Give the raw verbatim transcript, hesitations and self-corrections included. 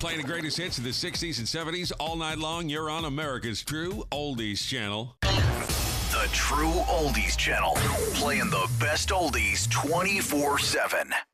Playing the greatest hits of the sixties and seventies all night long. You're on America's True Oldies Channel. The True Oldies Channel. Playing the best oldies twenty-four seven.